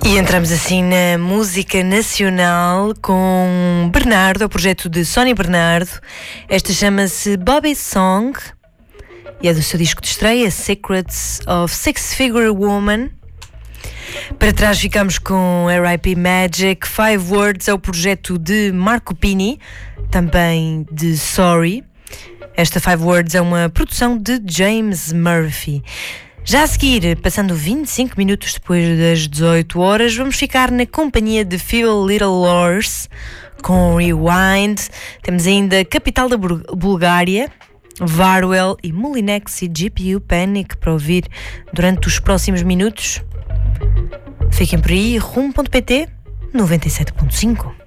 E entramos assim na música nacional com Bernardo, o projeto de Sónia Bernardo. Esta chama-se Bobby's Song e é do seu disco de estreia, Secrets of Six Figure Woman. Para trás ficamos com R.I.P. Magic. Five Words é o projeto de Marco Pini, também de Sorry. Esta Five Words é uma produção de James Murphy. Já a seguir, passando 25 minutos depois das 18 horas, vamos ficar na companhia de Few Little Horse com Rewind. Temos ainda Capital da Bulgária, Varwell e Molinex e GPU Panic para ouvir durante os próximos minutos. Fiquem por aí, Rumo.pt 97.5.